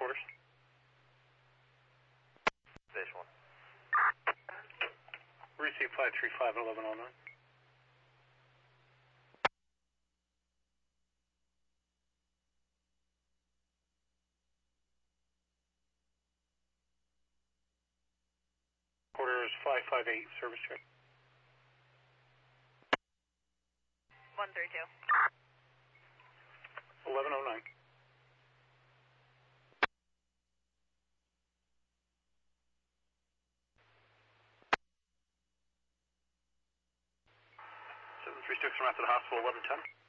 quarters. Station 1. Receive 535 at 1109. Quarter is 558, service check. 132. 1109. Seven 3 Sticks from after the hospital, 1110.